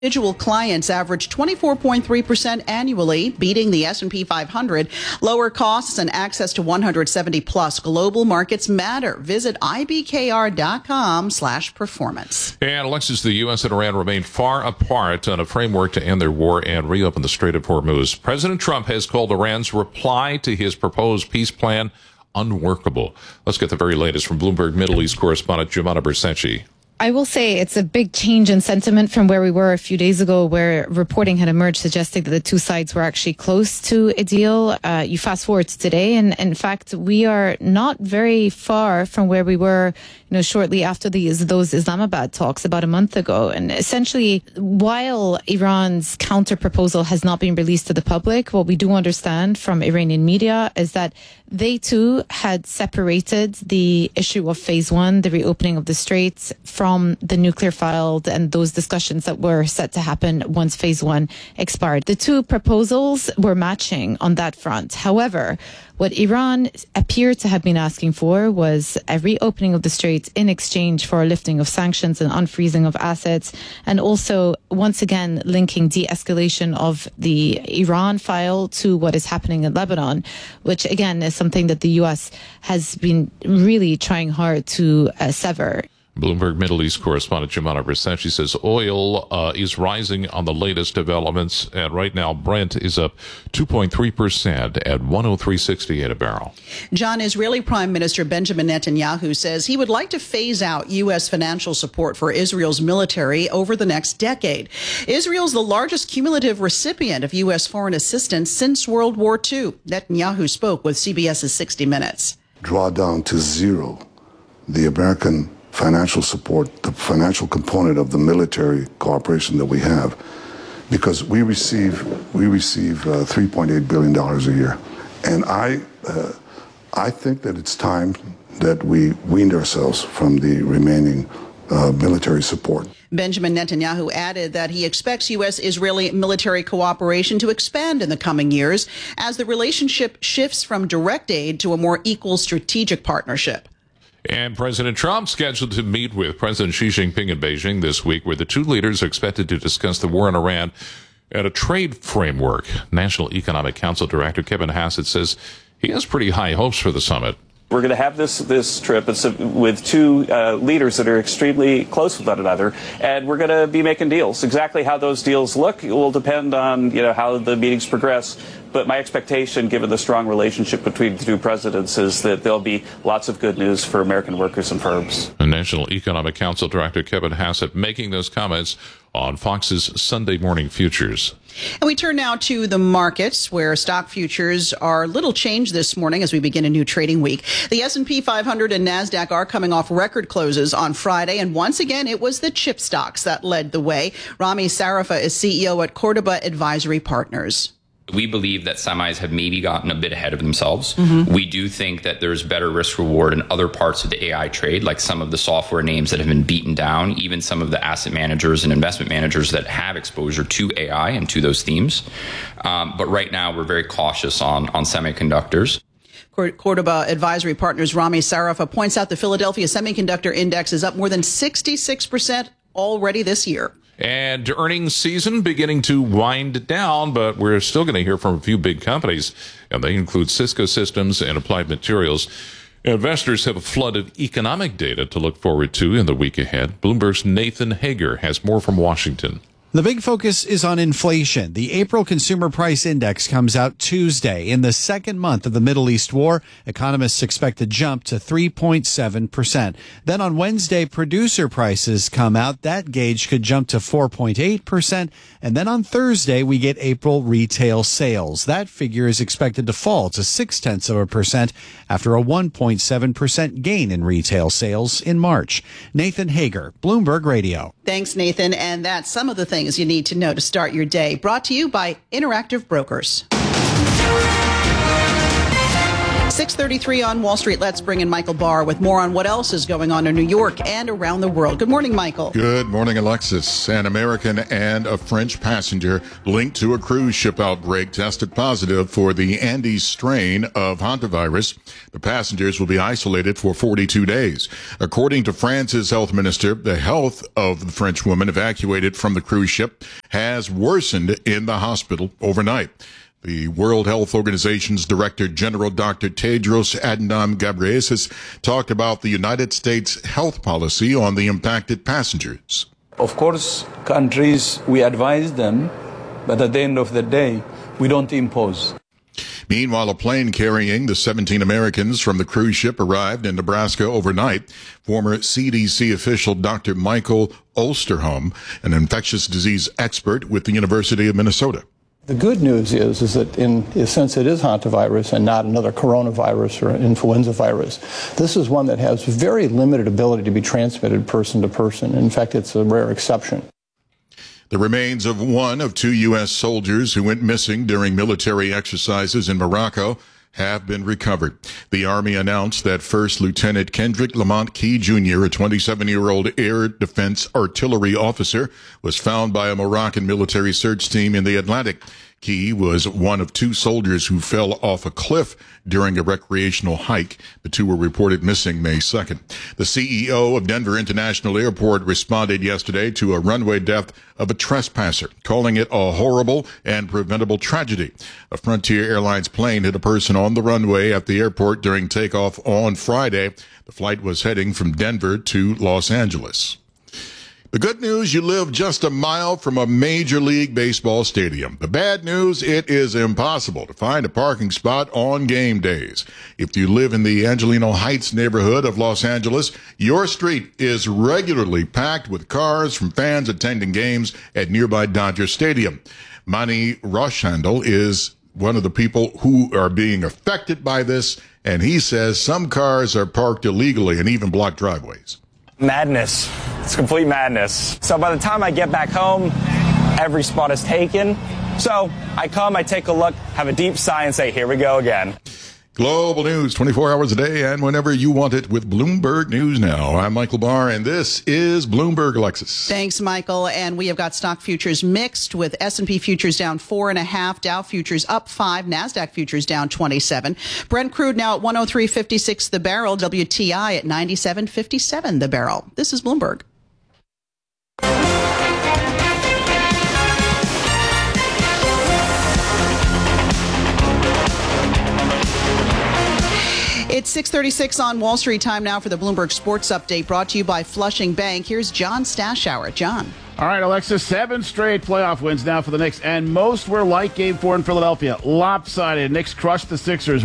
Individual clients averaged 24.3% annually, beating the S&P 500. Lower costs and access to 170-plus global markets matter. Visit ibkr.com/performance. And Alexis, the U.S. and Iran remain far apart on a framework to end their war and reopen the Strait of Hormuz. President Trump has called Iran's reply to his proposed peace plan unworkable. Let's get the very latest from Bloomberg Middle East correspondent Jumana Bersenci. I will say it's a big change in sentiment from where we were a few days ago, where reporting had emerged suggesting that the two sides were actually close to a deal. You fast forward to today, and in fact, we are not very far from where we were, shortly after those Islamabad talks about a month ago. And essentially, while Iran's counter proposal has not been released to the public, what we do understand from Iranian media is that they too had separated the issue of phase one, the reopening of the straits, from the nuclear file and those discussions that were set to happen once phase one expired. The two proposals were matching on that front. However, what Iran appeared to have been asking for was a reopening of the straits in exchange for a lifting of sanctions and unfreezing of assets, and also, once again, linking de-escalation of the Iran file to what is happening in Lebanon, which, again, is something that the U.S. has been really trying hard to sever. Bloomberg Middle East correspondent Jumana Bersenci says oil is rising on the latest developments, and right now Brent is up 2.3% at $103.68 a barrel. John, Israeli Prime Minister Benjamin Netanyahu says he would like to phase out U.S. financial support for Israel's military over the next decade. Israel's the largest cumulative recipient of U.S. foreign assistance since World War II. Netanyahu spoke with CBS's 60 Minutes. Draw down to zero the American financial support, the financial component of the military cooperation that we have, because we receive $3.8 billion a year. And I think that it's time that we weaned ourselves from the remaining military support. Benjamin Netanyahu added that he expects U.S.-Israeli military cooperation to expand in the coming years as the relationship shifts from direct aid to a more equal strategic partnership. And President Trump scheduled to meet with President Xi Jinping in Beijing this week, where the two leaders are expected to discuss the war in Iran and a trade framework. National Economic Council Director Kevin Hassett says he has pretty high hopes for the summit. We're going to have this trip with two leaders that are extremely close with one another, and we're going to be making deals. Exactly how those deals look will depend on how the meetings progress. But my expectation, given the strong relationship between the two presidents, is that there'll be lots of good news for American workers and firms. The National Economic Council Director Kevin Hassett making those comments on Fox's Sunday Morning Futures. And we turn now to the markets, where stock futures are little changed this morning as we begin a new trading week. The S&P 500 and NASDAQ are coming off record closes on Friday, and once again, it was the chip stocks that led the way. Rami Sarafa is CEO at Cordoba Advisory Partners. We believe that semis have maybe gotten a bit ahead of themselves. Mm-hmm. We do think that there's better risk reward in other parts of the AI trade, like some of the software names that have been beaten down, even some of the asset managers and investment managers that have exposure to AI and to those themes. But right now, we're very cautious on semiconductors. Cordoba Advisory Partners' Rami Sarafa points out the Philadelphia Semiconductor Index is up more than 66% already this year. And earnings season beginning to wind down, but we're still going to hear from a few big companies, and they include Cisco Systems and Applied Materials. Investors have a flood of economic data to look forward to in the week ahead. Bloomberg's Nathan Hager has more from Washington. The big focus is on inflation. The April Consumer Price Index comes out Tuesday. In the second month of the Middle East war, economists expect a jump to 3.7%. Then on Wednesday, producer prices come out. That gauge could jump to 4.8%. And then on Thursday, we get April retail sales. That figure is expected to fall to 0.6% after a 1.7% gain in retail sales in March. Nathan Hager, Bloomberg Radio. Thanks, Nathan. And that's some of the things you need to know to start your day. Brought to you by Interactive Brokers. 6:33 on Wall Street. Let's bring in Michael Barr with more on what else is going on in New York and around the world. Good morning, Michael. Good morning, Alexis. An American and a French passenger linked to a cruise ship outbreak tested positive for the Andes strain of hantavirus. The passengers will be isolated for 42 days. According to France's health minister, the health of the French woman evacuated from the cruise ship has worsened in the hospital overnight. The World Health Organization's Director General Dr. Tedros Adhanom Ghebreyesus talked about the United States health policy on the impacted passengers. Of course, countries, we advise them, but at the end of the day, we don't impose. Meanwhile, a plane carrying the 17 Americans from the cruise ship arrived in Nebraska overnight. Former CDC official Dr. Michael Osterholm, an infectious disease expert with the University of Minnesota. The good news is that since it is hantavirus and not another coronavirus or influenza virus, this is one that has very limited ability to be transmitted person to person. In fact, it's a rare exception. The remains of one of 2 U.S. soldiers who went missing during military exercises in Morocco have been recovered. The Army announced that First Lieutenant Kendrick Lamont Key Jr., a 27-year-old air defense artillery officer, was found by a Moroccan military search team in the Atlantic. Key was one of 2 soldiers who fell off a cliff during a recreational hike. The 2 were reported missing May 2nd. The CEO of Denver International Airport responded yesterday to a runway death of a trespasser, calling it a horrible and preventable tragedy. A Frontier Airlines plane hit a person on the runway at the airport during takeoff on Friday. The flight was heading from Denver to Los Angeles. The good news, you live just a mile from a Major League Baseball stadium. The bad news, it is impossible to find a parking spot on game days. If you live in the Angelino Heights neighborhood of Los Angeles, your street is regularly packed with cars from fans attending games at nearby Dodger Stadium. Manny Rochandel is one of the people who are being affected by this, and he says some cars are parked illegally and even block driveways. Madness. It's complete madness. So by the time I get back home, every spot is taken. So I come, I take a look, have a deep sigh and say, here we go again. Global news 24 hours a day and whenever you want it with Bloomberg News Now. I'm Michael Barr, and this is Bloomberg, Alexis. Thanks, Michael. And we have got stock futures mixed with S&P futures down 4.5, Dow futures up 5, NASDAQ futures down 27. Brent crude now at 103.56 the barrel, WTI at 97.57 the barrel. This is Bloomberg. It's 6:36 on Wall Street. Time now for the Bloomberg Sports Update, brought to you by Flushing Bank. Here's John Stashower. John. All right, Alexa, 7 straight playoff wins now for the Knicks, and most were like Game 4 in Philadelphia. Lopsided. Knicks crushed the Sixers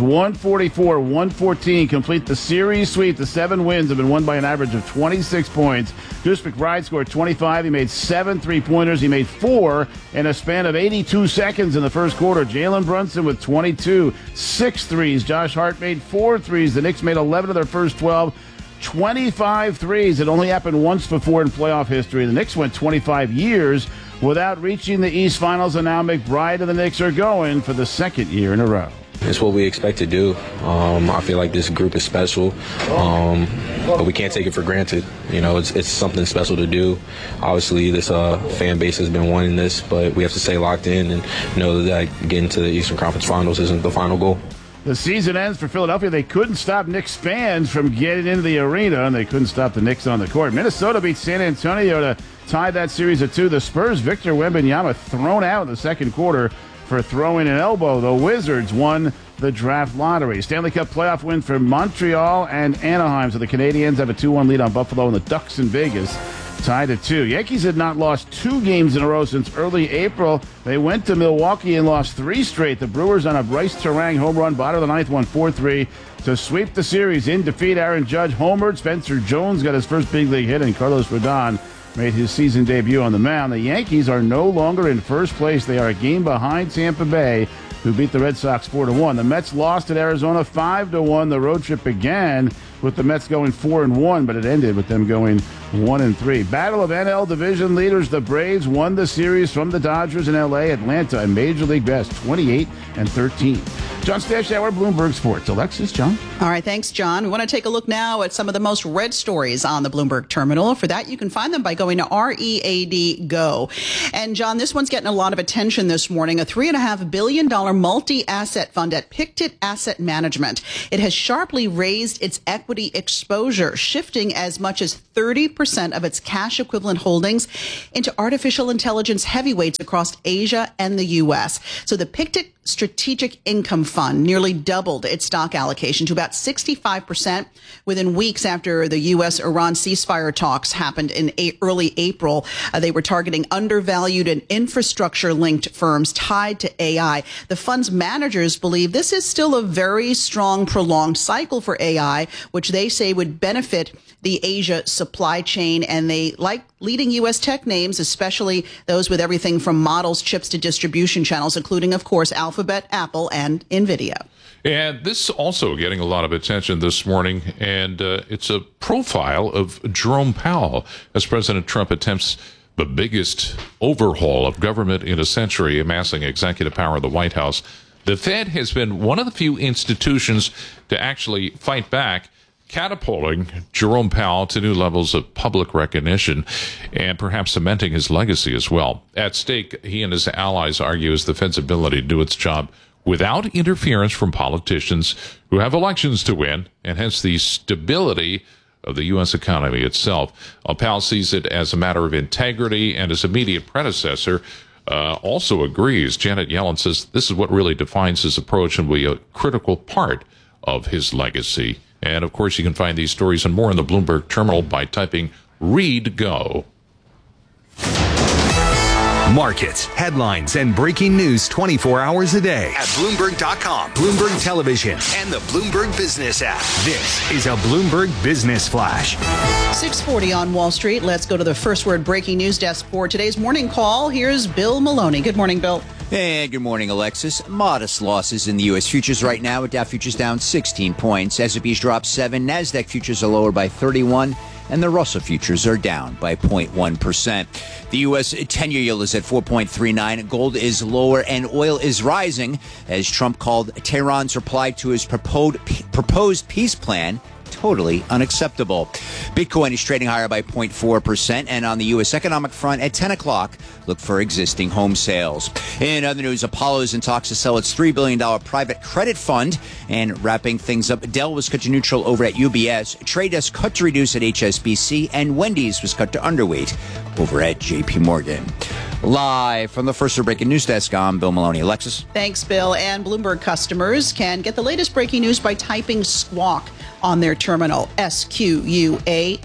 144-114, complete the series sweep. The 7 wins have been won by an average of 26 points. Deuce McBride scored 25. He made 7 3-pointers. He made 4 in a span of 82 seconds in the first quarter. Jalen Brunson with 22, 6 threes. Josh Hart made 4 threes. The Knicks made 11 of their first 12. 25 threes. It only happened once before in playoff history. The Knicks went 25 years without reaching the East Finals, and now McBride and the Knicks are going for the second year in a row. It's what we expect to do. I feel like this group is special, but we can't take it for granted. You know, it's something special to do. Obviously, this fan base has been wanting this, but we have to stay locked in and know that getting to the Eastern Conference Finals isn't the final goal. The season ends for Philadelphia. They couldn't stop Knicks fans from getting into the arena, and they couldn't stop the Knicks on the court. Minnesota beat San Antonio to tie that series at 2. The Spurs' Victor Wembanyama thrown out in the second quarter for throwing an elbow. The Wizards won the draft lottery. Stanley Cup playoff win for Montreal and Anaheim. So the Canadiens have a 2-1 lead on Buffalo, and the Ducks in Vegas tied at 2. Yankees had not lost 2 games in a row since early April. They went to Milwaukee and lost 3 straight. The Brewers on a Bryce Terang home run, bottom of the ninth, won 4-3 to sweep the series. In defeat, Aaron Judge homered. Spencer Jones got his first big league hit, and Carlos Rodon made his season debut on the mound. The Yankees are no longer in first place. They are a game behind Tampa Bay, who beat the Red Sox 4-1. The Mets lost at Arizona 5-1. The road trip began with the Mets going 4-1, but it ended with them going 1-3. Battle of NL division leaders. The Braves won the series from the Dodgers in LA. Atlanta, a Major League best, 28-13. John Stashower, Bloomberg Sports. Alexis, John. All right, thanks, John. We want to take a look now at some of the most read stories on the Bloomberg terminal. For that, you can find them by going to READ Go. And, John, this one's getting a lot of attention this morning. A $3.5 billion multi-asset fund at Pictet Asset Management. It has sharply raised its equity exposure, shifting as much as 30% of its cash equivalent holdings into artificial intelligence heavyweights across Asia and the U.S. So the Pictet Strategic Income Fund nearly doubled its stock allocation to about 65% within weeks after the U.S.-Iran ceasefire talks happened in early April. They were targeting undervalued and infrastructure-linked firms tied to AI. The fund's managers believe this is still a very strong, prolonged cycle for AI, which they say would benefit the Asia supply chain. And they like leading U.S. tech names, especially those with everything from models, chips to distribution channels, including, of course, Alphabet, Apple, and NVIDIA. And this also getting a lot of attention this morning, and it's a profile of Jerome Powell as President Trump attempts the biggest overhaul of government in a century, amassing executive power in the White House. The Fed has been one of the few institutions to actually fight back, catapulting Jerome Powell to new levels of public recognition and perhaps cementing his legacy as well. At stake, he and his allies argue, is the Fed's ability to do its job without interference from politicians who have elections to win, and hence the stability of the U.S. economy itself. Powell sees it as a matter of integrity, and his immediate predecessor also agrees. Janet Yellen says this is what really defines his approach and will be a critical part of his legacy. And, of course, you can find these stories and more in the Bloomberg terminal by typing Read Go. Markets, headlines, and breaking news 24 hours a day at Bloomberg.com, Bloomberg Television, and the Bloomberg Business app. This is a Bloomberg Business Flash. 6:40 on Wall Street. Let's go to the First Word breaking news desk for today's morning call. Here's Bill Maloney. Good morning, Bill. Hey, good morning, Alexis. Modest losses in the U.S. futures right now, with Dow futures down 16 points. S&P's dropped 7. NASDAQ futures are lower by 31. And the Russell futures are down by 0.1%. The U.S. 10-year yield is at 4.39. Gold is lower and oil is rising as Trump called Tehran's reply to his proposed peace plan totally unacceptable. Bitcoin is trading higher by 0.4%. And on the U.S. economic front, at 10 o'clock, look for existing home sales. In other news, Apollo is in talks to sell its $3 billion private credit fund. And wrapping things up, Dell was cut to neutral over at UBS. Trade Desk cut to reduce at HSBC. And Wendy's was cut to underweight over at JP Morgan. Live from the First Word breaking news desk, I'm Bill Maloney. Alexis? Thanks, Bill. And Bloomberg customers can get the latest breaking news by typing Squawk on their terminal, SQUAWK.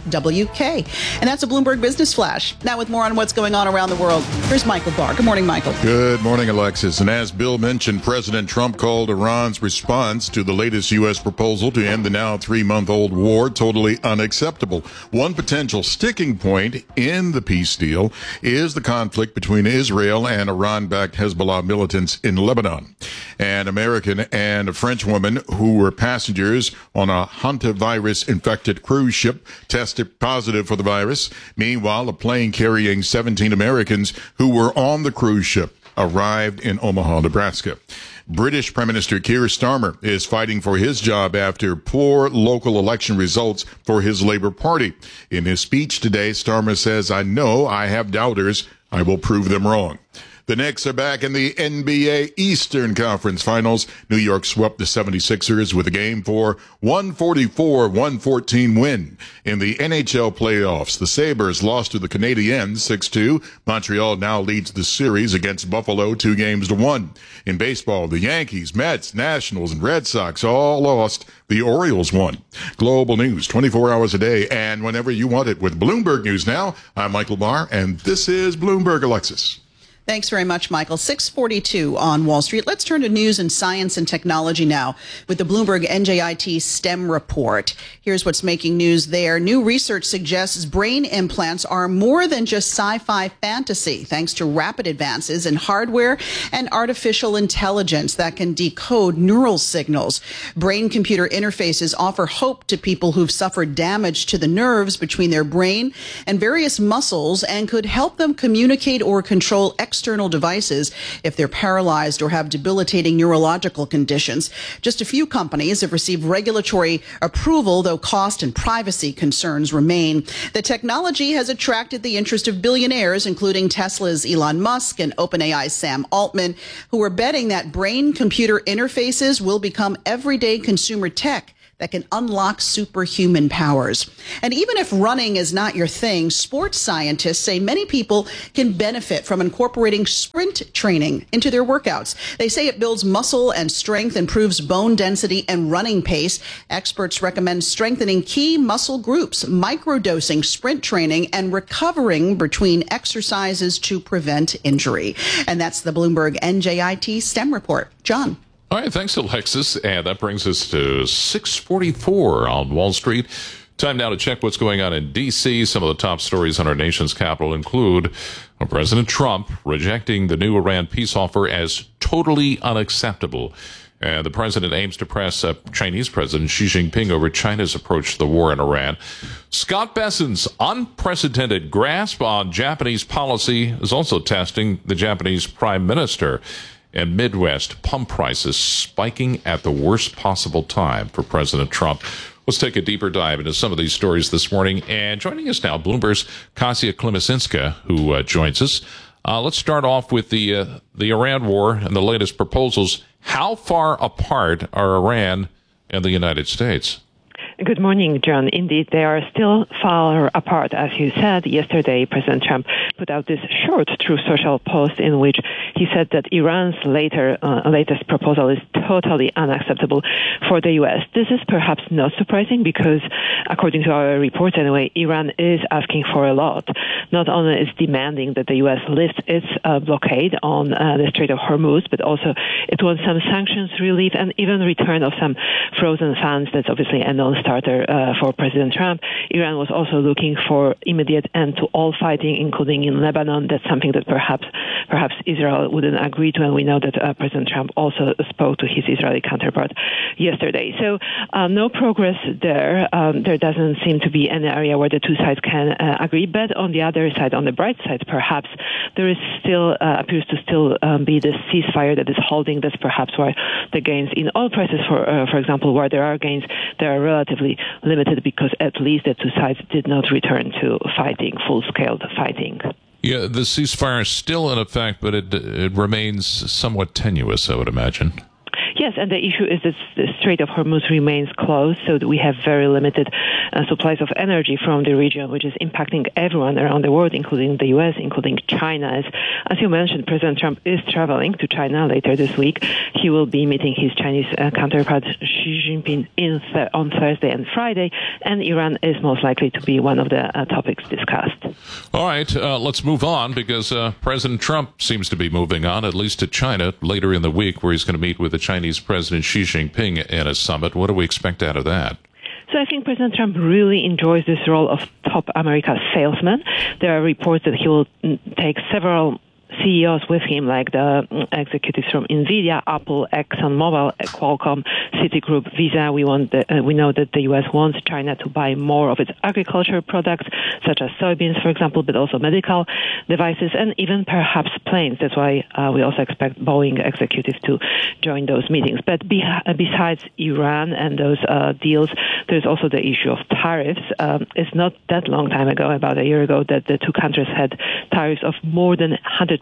And that's a Bloomberg Business Flash. Now with more on what's going on around the world, here's Michael Barr. Good morning, Michael. Good morning, Alexis. And as Bill mentioned, President Trump called Iran's response to the latest U.S. proposal to end the now 3-month-old war totally unacceptable. One potential sticking point in the peace deal is the conflict between Israel and Iran-backed Hezbollah militants in Lebanon. An American and a French woman who were passengers on a hantavirus-infected cruise ship tested positive for the virus. Meanwhile, a plane carrying 17 Americans who were on the cruise ship arrived in Omaha, Nebraska. British Prime Minister Keir Starmer is fighting for his job after poor local election results for his Labour Party. In his speech today, Starmer says, "I know I have doubters. I will prove them wrong." The Knicks are back in the NBA Eastern Conference Finals. New York swept the 76ers with a Game 4 144-114 win. In the NHL playoffs, the Sabres lost to the Canadiens 6-2. Montreal now leads the series against Buffalo 2-1. In baseball, the Yankees, Mets, Nationals, and Red Sox all lost. The Orioles won. Global news 24 hours a day and whenever you want it with Bloomberg News Now. I'm Michael Barr, and this is Bloomberg Alexis. Thanks very much, Michael. 6:42 on Wall Street. Let's turn to news and science and technology now with the Bloomberg NJIT STEM report. Here's what's making news there. New research suggests brain implants are more than just sci-fi fantasy, thanks to rapid advances in hardware and artificial intelligence that can decode neural signals. Brain-computer interfaces offer hope to people who've suffered damage to the nerves between their brain and various muscles and could help them communicate or control external devices if they're paralyzed or have debilitating neurological conditions. Just a few companies have received regulatory approval, though cost and privacy concerns remain. The technology has attracted the interest of billionaires, including Tesla's Elon Musk and OpenAI's Sam Altman, who are betting that brain-computer interfaces will become everyday consumer tech that can unlock superhuman powers. And even if running is not your thing, sports scientists say many people can benefit from incorporating sprint training into their workouts. They say it builds muscle and strength, improves bone density and running pace. Experts recommend strengthening key muscle groups, microdosing sprint training, and recovering between exercises to prevent injury. And that's the Bloomberg NJIT STEM report. John. All right, thanks, Alexis. And that brings us to 6:44 on Wall Street. Time now to check what's going on in D.C. Some of the top stories on our nation's capital include President Trump rejecting the new Iran peace offer as totally unacceptable. And the president aims to press Chinese President Xi Jinping over China's approach to the war in Iran. Scott Bessent's unprecedented grasp on Japanese policy is also testing the Japanese prime minister. And Midwest pump prices spiking at the worst possible time for President Trump. Let's take a deeper dive into some of these stories this morning. And joining us now, Bloomberg's Kasia Klimasinska, who joins us. Let's start off with the Iran war and the latest proposals. How far apart are Iran and the United States? Good morning, John. Indeed, they are still far apart. As you said, yesterday, President Trump put out this short Truth Social post in which he said that Iran's latest proposal is totally unacceptable for the U.S. This is perhaps not surprising because, according to our reports anyway, Iran is asking for a lot. Not only is demanding that the U.S. lift its blockade on the Strait of Hormuz, but also it wants some sanctions relief and even return of some frozen funds. That's obviously a non-starter for President Trump. Iran was also looking for immediate end to all fighting, including in Lebanon. That's something that perhaps Israel wouldn't agree to, and we know that President Trump also spoke to his Israeli counterpart yesterday. So no progress there. There doesn't seem to be any area where the two sides can agree. But on the other side, on the bright side, perhaps there is still appears to still be the ceasefire that is holding. That's perhaps why the gains in oil prices, for example, where there are gains, there are relatively limited because at least the two sides did not return to fighting, full-scale fighting. Yeah, the ceasefire is still in effect, but it remains somewhat tenuous, I would imagine. Yes, and the issue is that the Strait of Hormuz remains closed, so that we have very limited supplies of energy from the region, which is impacting everyone around the world, including the U.S., including China. As you mentioned, President Trump is traveling to China later this week. He will be meeting his Chinese counterpart Xi Jinping on Thursday and Friday, and Iran is most likely to be one of the topics discussed. All right, let's move on because President Trump seems to be moving on, at least to China, later in the week, where he's going to meet with the Chinese President Xi Jinping in a summit. What do we expect out of that? So I think President Trump really enjoys this role of top America salesman. There are reports that he will take several CEOs with him, like the executives from NVIDIA, Apple, ExxonMobil, Qualcomm, Citigroup, Visa. We know that the U.S. wants China to buy more of its agricultural products, such as soybeans, for example, but also medical devices and even perhaps planes. That's why we also expect Boeing executives to join those meetings. But besides Iran and those deals, there's also the issue of tariffs. It's not that long time ago, about a year ago, that the two countries had tariffs of more than 100%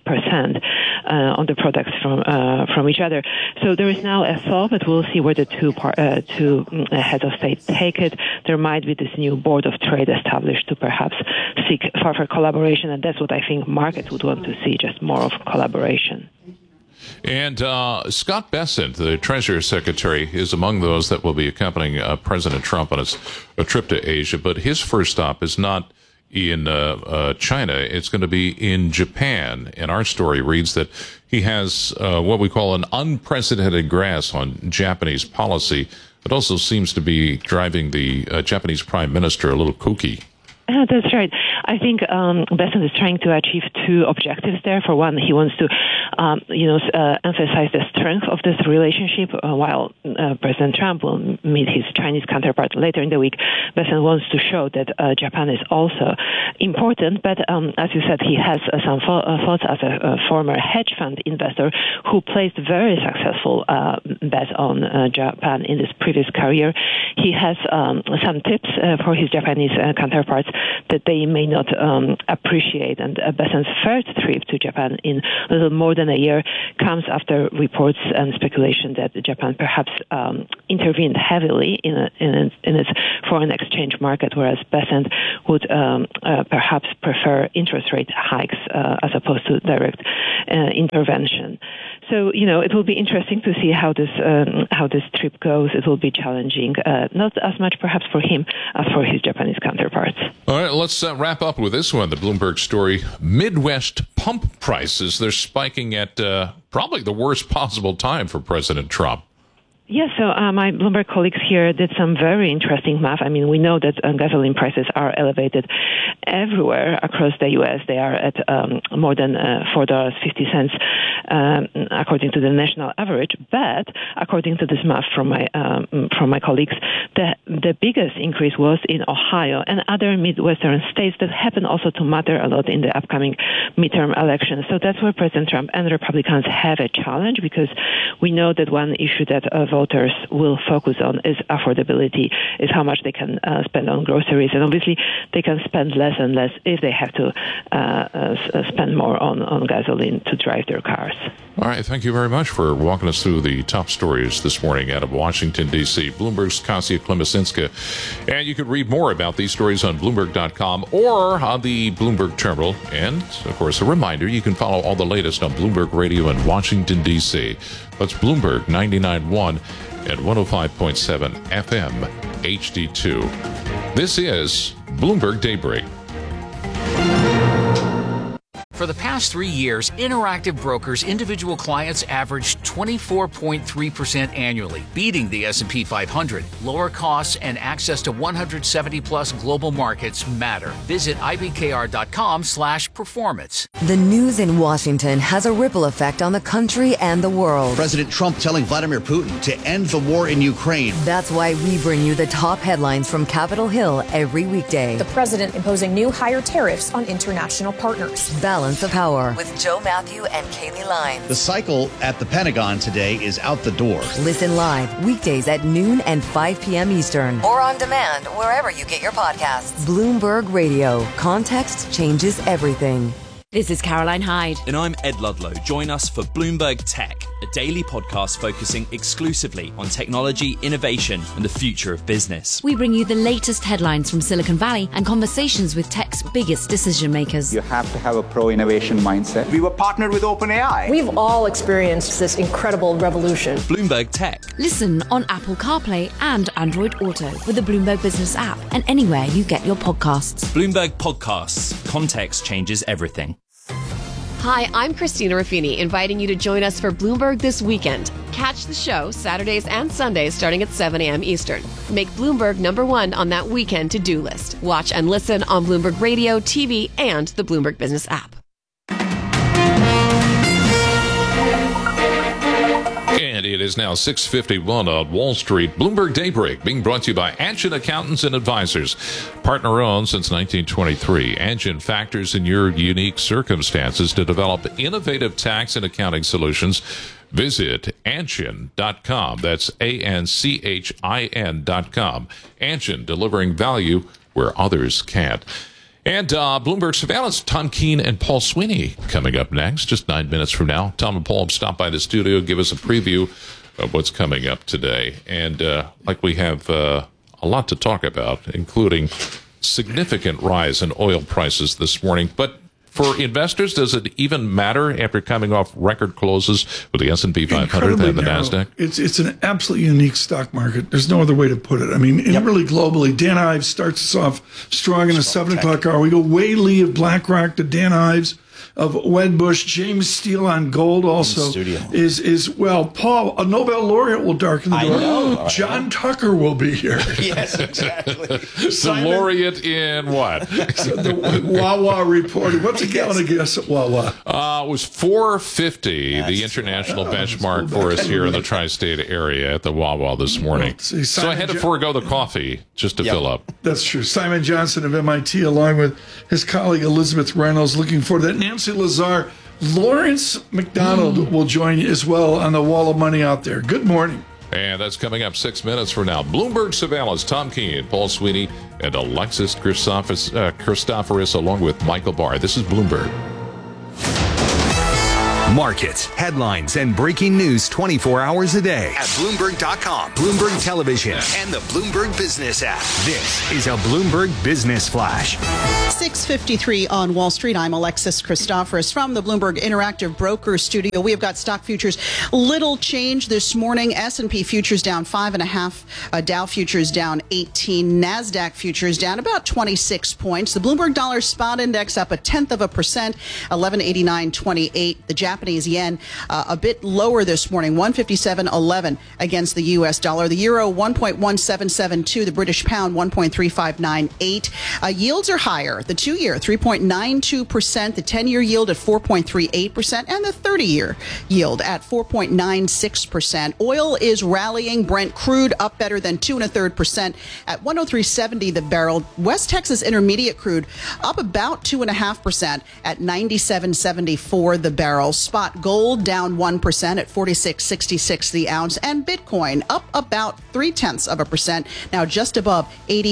on the products from each other. So there is now a thaw, but we'll see where the two heads of state take it. There might be this new board of trade established to perhaps seek further collaboration, and that's what I think markets would want to see, just more of collaboration. And Scott Bessent, the Treasury Secretary, is among those that will be accompanying President Trump on a trip to Asia, but his first stop is not in China. It's going to be in Japan. And our story reads that he has what we call an unprecedented grasp on Japanese policy. It also seems to be driving the Japanese prime minister a little kooky. That's right. I think Bessent is trying to achieve two objectives there. For one, he wants to emphasize the strength of this relationship. While President Trump will meet his Chinese counterpart later in the week, Bessent wants to show that Japan is also important. But as you said, he has some thoughts as a former hedge fund investor who placed very successful bet on Japan in his previous career. He has some tips for his Japanese counterparts that they may not appreciate. And Bessent's first trip to Japan in a little more than a year comes after reports and speculation that Japan perhaps intervened heavily in its foreign exchange market, whereas Bessent would perhaps prefer interest rate hikes as opposed to direct intervention. So, it will be interesting to see how this trip goes. It will be challenging, not as much perhaps for him as for his Japanese counterparts. All right, let's wrap up with this one, the Bloomberg story. Midwest pump prices, they're spiking at probably the worst possible time for President Trump. Yes, so my Bloomberg colleagues here did some very interesting math. I mean, we know that gasoline prices are elevated everywhere across the U.S. They are at more than $4.50 according to the national average. But according to this math from my colleagues, the biggest increase was in Ohio and other Midwestern states that happen also to matter a lot in the upcoming midterm elections. So that's where President Trump and Republicans have a challenge, because we know that one issue that voters will focus on is affordability, is how much they can spend on groceries. And obviously, they can spend less and less if they have to spend more on gasoline to drive their cars. All right. Thank you very much for walking us through the top stories this morning out of Washington, D.C. Bloomberg's Kasia Klemesinska. And you can read more about these stories on Bloomberg.com or on the Bloomberg terminal. And, of course, a reminder, you can follow all the latest on Bloomberg Radio in Washington, D.C. That's Bloomberg 99.1 and 105.7 FM HD2. This is Bloomberg Daybreak. For the past 3 years, Interactive Brokers individual clients averaged 24.3% annually, beating the S&P 500. Lower costs and access to 170-plus global markets matter. Visit ibkr.com/performance. The news in Washington has a ripple effect on the country and the world. President Trump telling Vladimir Putin to end the war in Ukraine. That's why we bring you the top headlines from Capitol Hill every weekday. The president imposing new higher tariffs on international partners. Balance of Power with Joe Matthew and Kaylee Lyons. The cycle at the Pentagon today is out the door. Listen live weekdays at noon and 5 p.m. Eastern. Or on demand wherever you get your podcasts. Bloomberg Radio. Context changes everything. This is Caroline Hyde. And I'm Ed Ludlow. Join us for Bloomberg Tech, a daily podcast focusing exclusively on technology, innovation, and the future of business. We bring you the latest headlines from Silicon Valley and conversations with tech's biggest decision makers. You have to have a pro-innovation mindset. We were partnered with OpenAI. We've all experienced this incredible revolution. Bloomberg Tech. Listen on Apple CarPlay and Android Auto with the Bloomberg Business app and anywhere you get your podcasts. Bloomberg Podcasts. Context changes everything. Hi, I'm Christina Ruffini, inviting you to join us for Bloomberg This Weekend. Catch the show Saturdays and Sundays starting at 7 a.m. Eastern. Make Bloomberg #1 on that weekend to-do list. Watch and listen on Bloomberg Radio, TV, and the Bloomberg Business app. And it is now 6:51 on Wall Street. Bloomberg Daybreak being brought to you by Anshin Accountants and Advisors. Partner-owned since 1923, Anshin factors in your unique circumstances to develop innovative tax and accounting solutions. Visit Anshin.com. That's ANCHIN.com. Anshin, delivering value where others can't. And Bloomberg Surveillance, Tom Keene and Paul Sweeney coming up next, just 9 minutes from now. Tom and Paul stop by the studio, give us a preview of what's coming up today. And like we have a lot to talk about, including significant rise in oil prices this morning. But for investors, does it even matter after coming off record closes with the S&P 500 and the NASDAQ? It's an absolutely unique stock market. There's no other way to put it. I mean, really globally, Dan Ives starts us off strong in the 7 o'clock hour. We go Wei Li of BlackRock to Dan Ives of Wedbush. James Steele on gold also is Paul, a Nobel laureate will darken the door. I know. John Tucker will be here. Yes, exactly. The laureate in what? The Wawa reporting. What's a gallon of gas at Wawa? It was $4.50, the international benchmark for us here in the tri-state area at the Wawa this morning. So I had to forego the coffee just to fill up. That's true. Simon Johnson of MIT, along with his colleague Elizabeth Reynolds, looking forward to that. Nancy Lazar, Lawrence McDonald will join you as well on the wall of money out there. Good morning. And that's coming up 6 minutes from now. Bloomberg Surveillance, Tom Keene, Paul Sweeney, and Alexis Christoforous, along with Michael Barr. This is Bloomberg. Markets, headlines, and breaking news 24 hours a day at Bloomberg.com, Bloomberg Television, and the Bloomberg Business app. This is a Bloomberg Business Flash. 6:53 on Wall Street. I'm Alexis Christoforous from the Bloomberg Interactive Broker Studio. We have got stock futures. Little change this morning. S&P futures down 5.5. Dow futures down 18. NASDAQ futures down about 26 points. The Bloomberg Dollar Spot Index up 0.1%, 1189.28. The Japanese yen a bit lower this morning, 157.11 against the U.S. dollar. The euro 1.1772. The British pound 1.3598. Yields are higher. The 2-year 3.92%. The 10-year yield at 4.38%, and the 30-year yield at 4.96%. Oil is rallying. Brent crude up better than 2.33% at 103.70 the barrel. West Texas Intermediate crude up about 2.5% at 97.74 the barrel. Spot gold down 1% at 46.66 the ounce, and Bitcoin up about 0.3%, now just above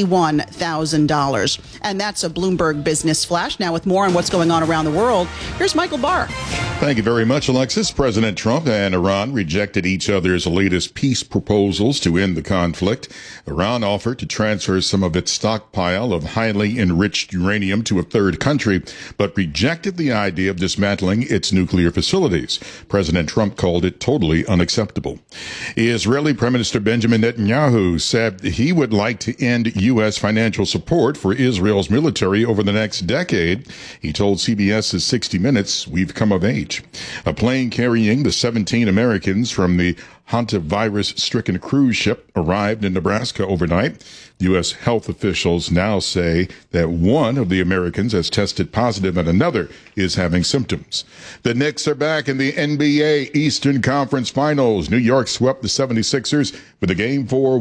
$81,000. And that's a Bloomberg Business Flash. Now with more on what's going on around the world, here's Michael Barr. Thank you very much, Alexis. President Trump and Iran rejected each other's latest peace proposals to end the conflict. Iran offered to transfer some of its stockpile of highly enriched uranium to a third country, but rejected the idea of dismantling its nuclear facilities. President Trump called it totally unacceptable. Israeli Prime Minister Benjamin Netanyahu said he would like to end U.S. financial support for Israel's military over the next decade. He told CBS's 60 Minutes, "We've come of age." A plane carrying the 17 Americans from the hantavirus-stricken cruise ship arrived in Nebraska overnight. U.S. health officials now say that one of the Americans has tested positive and another is having symptoms. The Knicks are back in the NBA Eastern Conference Finals. New York swept the 76ers with a Game 4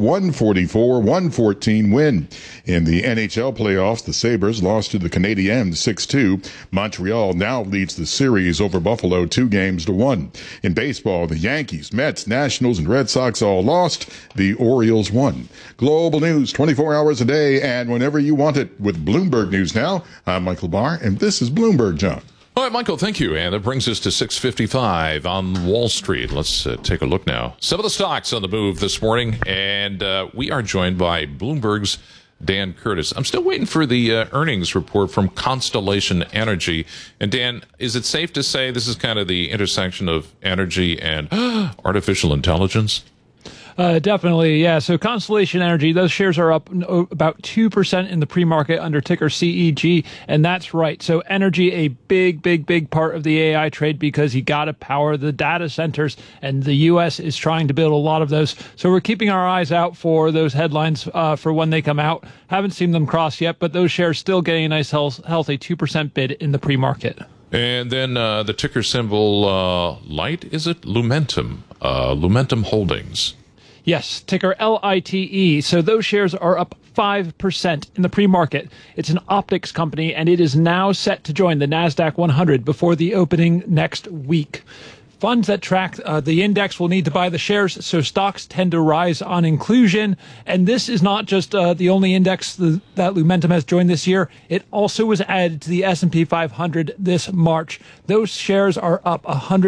144-114 win. In the NHL playoffs, the Sabres lost to the Canadiens 6-2. Montreal now leads the series over Buffalo 2-1. In baseball, the Yankees, Mets, Nationals, and Red Sox all lost. The Orioles won. Global news 24 hours a day and whenever you want it with Bloomberg News Now. I'm Michael Barr, and this is Bloomberg, John. All right, Michael, thank you. And that brings us to 6:55 on Wall Street. Let's take a look now. Some of the stocks on the move this morning, and we are joined by Bloomberg's Dan Curtis. I'm still waiting for the earnings report from Constellation Energy. And Dan, is it safe to say this is kind of the intersection of energy and artificial intelligence? Definitely, yeah. So Constellation Energy, those shares are up about 2% in the pre-market under ticker CEG, and that's right. So energy, a big part of the AI trade because you got to power the data centers, and the U.S. is trying to build a lot of those. So we're keeping our eyes out for those headlines for when they come out. Haven't seen them cross yet, but those shares still getting a nice healthy 2% bid in the pre-market. And then the ticker symbol light, is it Lumentum? Lumentum Holdings. Yes, ticker LITE. So those shares are up 5% in the pre-market. It's an optics company, and it is now set to join the NASDAQ 100 before the opening next week. Funds that track the index will need to buy the shares, so stocks tend to rise on inclusion. And this is not just the only index that Lumentum has joined this year. It also was added to the S&P 500 this March. Those shares are up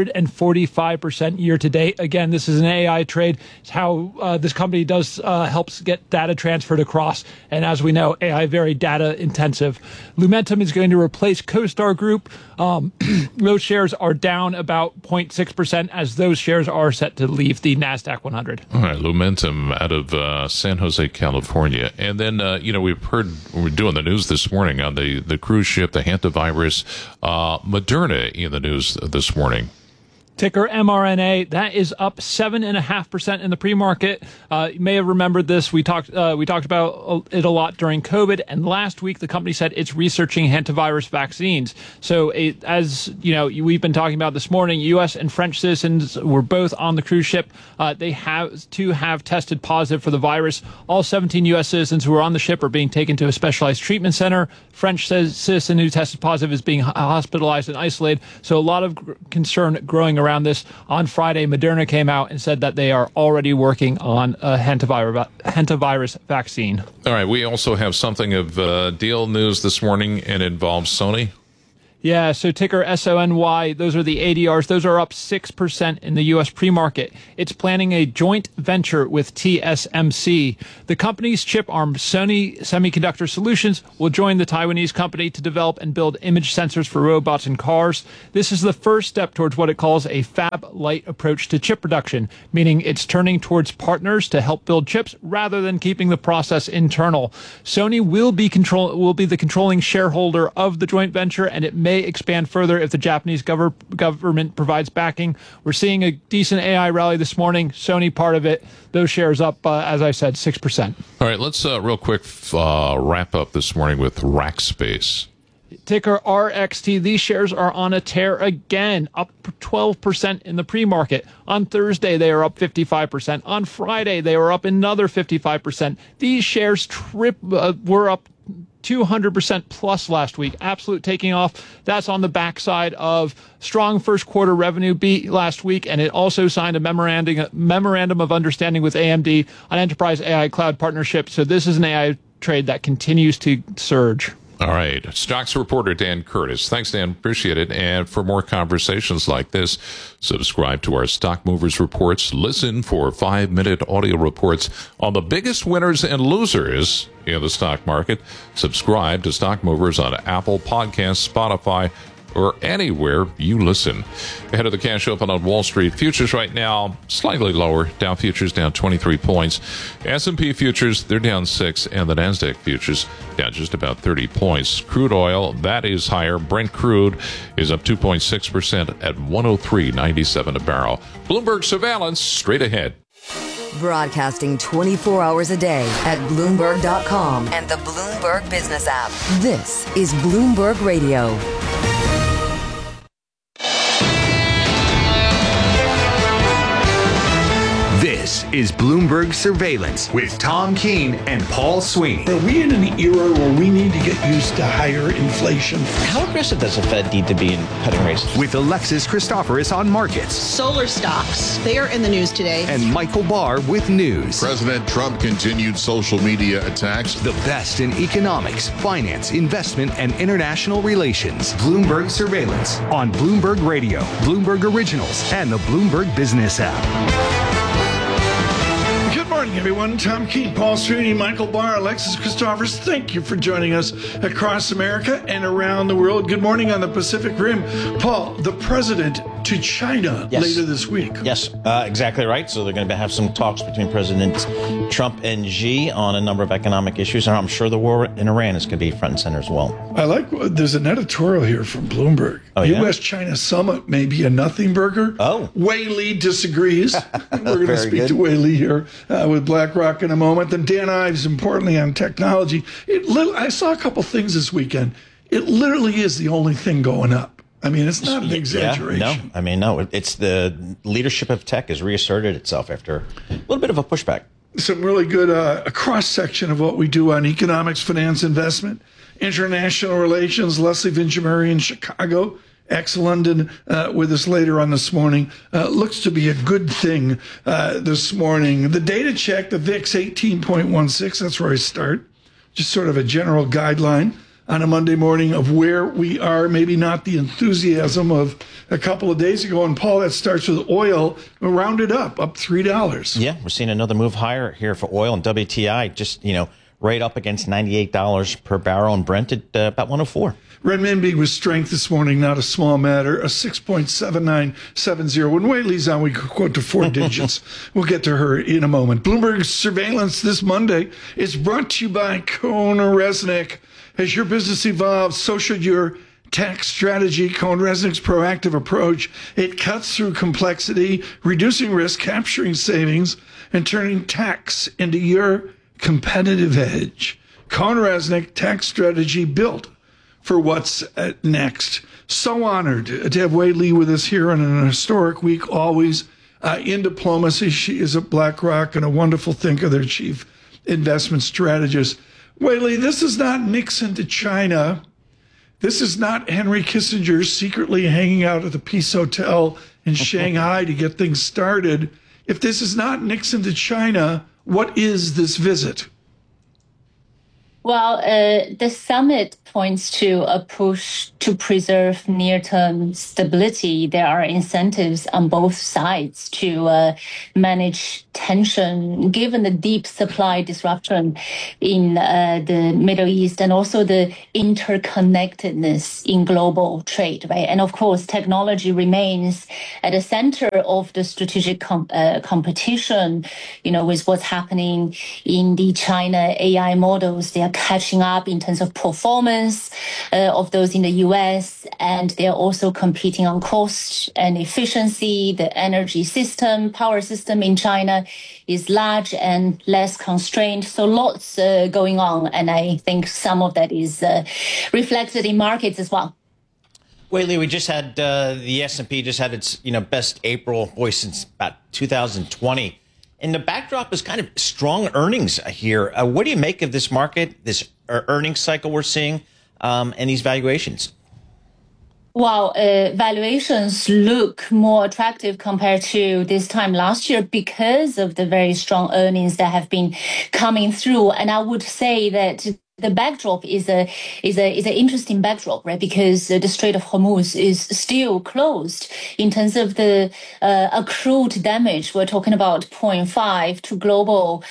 145% year to date. Again, this is an AI trade. It's how this company does helps get data transferred across. And as we know, AI very data intensive. Lumentum is going to replace CoStar Group, Those shares are down about 0.6% as those shares are set to leave the NASDAQ 100. All right, Lumentum out of San Jose, California. And then, we've heard, we're doing the news this morning on the cruise ship, the hantavirus, Moderna in the news this morning. Ticker mRNA, that is up 7.5% in the pre-market. You may have remembered this. We talked about it a lot during COVID, and last week the company said it's researching hantavirus vaccines. So, as you know, we've been talking about this morning, U.S. and French citizens were both on the cruise ship. They have tested positive for the virus. All 17 U.S. citizens who were on the ship are being taken to a specialized treatment center. French citizen who tested positive is being hospitalized and isolated. So, a lot of concern growing around this. On Friday, Moderna came out and said that they are already working on a hantavirus vaccine. All right, we also have something of deal news this morning, and it involves Sony. Yeah, so ticker SONY, those are the ADRs. Those are up 6% in the U.S. pre-market. It's planning a joint venture with TSMC. The company's chip arm, Sony Semiconductor Solutions, will join the Taiwanese company to develop and build image sensors for robots and cars. This is the first step towards what it calls a fab-light approach to chip production, meaning it's turning towards partners to help build chips rather than keeping the process internal. Sony will be the controlling shareholder of the joint venture, and it may expand further if the Japanese government provides backing. We're seeing a decent AI rally this morning. Sony part of it. Those shares up, as I said, 6%. All right, let's real quick wrap up this morning with Rackspace. Ticker RXT. These shares are on a tear again, up 12% in the pre-market. On Thursday, they are up 55%. On Friday, they were up another 55%. These shares were up 200% plus last week. Absolute taking off. That's on the backside of strong first quarter revenue beat last week, and it also signed a memorandum of understanding with AMD on enterprise AI cloud partnership. So this is an AI trade that continues to surge. All right. Stocks reporter Dan Curtis. Thanks, Dan. Appreciate it. And for more conversations like this, subscribe to our Stock Movers reports. Listen for 5-minute audio reports on the biggest winners and losers in the stock market. Subscribe to Stock Movers on Apple Podcasts, Spotify, or anywhere you listen. Ahead of the cash open on Wall Street, futures right now slightly lower. Dow futures down 23 points. S&P futures, they're down 6, and the NASDAQ futures down just about 30 points. Crude oil, that is higher. Brent crude is up 2.6% at 103.97 a barrel. Bloomberg surveillance straight ahead. Broadcasting 24 hours a day at Bloomberg.com and the Bloomberg Business app. This is Bloomberg Radio. This is Bloomberg Surveillance with Tom Keene and Paul Sweeney. Are we in an era where we need to get used to higher inflation? How aggressive does the Fed need to be in cutting rates? With Alexis Christoforous on markets. Solar stocks, they are in the news today. And Michael Barr with news. President Trump continued social media attacks. The best in economics, finance, investment, and international relations. Bloomberg Surveillance on Bloomberg Radio, Bloomberg Originals, and the Bloomberg Business app. Good morning, everyone. Tom Keene, Paul Sweeney, Michael Barr, Alexis Christoforous. Thank you for joining us across America and around the world. Good morning on the Pacific Rim. Paul, the president to China later this week. Yes, exactly right. So they're going to have some talks between President Trump and Xi on a number of economic issues. And I'm sure the war in Iran is going to be front and center as well. I like, there's an editorial here from Bloomberg. Oh, yeah? U.S.-China summit may be a nothing burger. Oh. Wei Li disagrees. We're going to speak to Wei Li here with BlackRock in a moment. And Dan Ives, importantly, on technology. I saw a couple things this weekend. It literally is the only thing going up. I mean, it's not an exaggeration. Yeah, no, I mean, no. It's the leadership of tech has reasserted itself after a little bit of a pushback. Some really good a cross-section of what we do on economics, finance, investment, international relations. Leslie Vinjamuri in Chicago, ex-London, with us later on this morning. Looks to be a good thing this morning. The data check, the VIX 18.16, that's where I start. Just sort of a general guideline on a Monday morning of where we are, maybe not the enthusiasm of a couple of days ago. And Paul, that starts with oil, rounded up $3. Yeah, we're seeing another move higher here for oil and WTI, just, right up against $98 per barrel, and Brent at about 104. Renminbi with strength this morning, not a small matter, a 6.7970. When Whaley's on, we could quote to 4 digits. We'll get to her in a moment. Bloomberg Surveillance this Monday is brought to you by CohnReznick. As your business evolves, so should your tax strategy. CohnReznick's proactive approach, it cuts through complexity, reducing risk, capturing savings, and turning tax into your competitive edge. CohnReznick tax strategy built for what's next. So honored to have Wei Li with us here on an historic week, always in diplomacy. She is at BlackRock and a wonderful thinker, their chief investment strategist. Wei Li, this is not Nixon to China. This is not Henry Kissinger secretly hanging out at the Peace Hotel in Shanghai to get things started. If this is not Nixon to China, what is this visit? Well, the summit points to a push to preserve near-term stability. There are incentives on both sides to manage tension, given the deep supply disruption in the Middle East and also the interconnectedness in global trade, right? And of course, technology remains at the center of the strategic competition, with what's happening in the China AI models. They are catching up in terms of performance of those in the US, and they're also competing on cost and efficiency. The energy system, power system in China is large and less constrained. So lots going on. And I think some of that is reflected in markets as well. Whaley, we just had the S&P just had its best April since about 2020. And the backdrop is kind of strong earnings here. What do you make of this market, this earnings cycle we're seeing, and these valuations? Well, valuations look more attractive compared to this time last year because of the very strong earnings that have been coming through. And I would say that the backdrop is an interesting backdrop, right? Because the Strait of Hormuz is still closed. In terms of the accrued damage, we're talking about 0.5 to global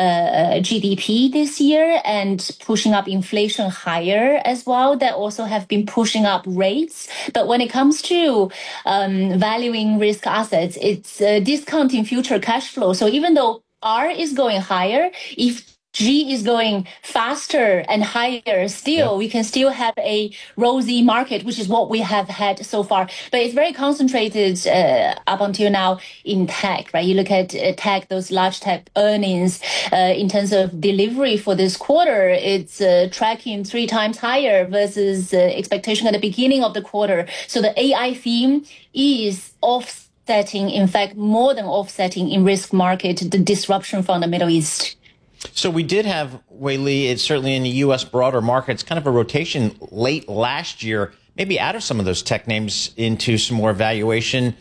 GDP this year, and pushing up inflation higher as well. That also have been pushing up rates. But when it comes to valuing risk assets, it's discounting future cash flow. So even though R is going higher, if G is going faster and higher still, we can still have a rosy market, which is what we have had so far. But it's very concentrated up until now in tech, right? You look at tech, those large tech earnings in terms of delivery for this quarter, it's tracking 3 times higher versus expectation at the beginning of the quarter. So the AI theme is offsetting, in fact, more than offsetting in risk market, the disruption from the Middle East. So we did have, Wei Li, it's certainly in the U.S. broader markets, kind of a rotation late last year, maybe out of some of those tech names into some more valuation